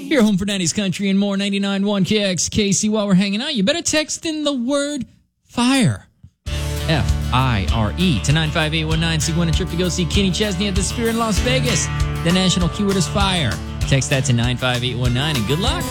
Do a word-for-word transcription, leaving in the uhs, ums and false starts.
You're home for nineties country and more. ninety-nine point one K X K C. While we're hanging out, you better text in the word fire. F I R E to nine five eight one nine so you win a trip to go see Kenny Chesney at the Sphere in Las Vegas. The national keyword is fire. Text that to nine five eight one nine and good luck.